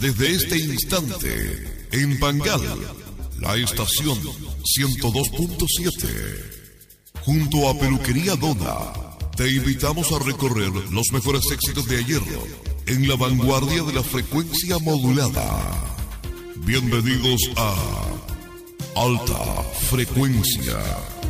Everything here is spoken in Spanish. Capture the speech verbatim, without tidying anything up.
desde este instante, en Pangal, la estación ciento dos punto siete, junto a Peluquería Dona, te invitamos a recorrer los mejores éxitos de ayer en la vanguardia de la frecuencia modulada. Bienvenidos a Alta Frecuencia.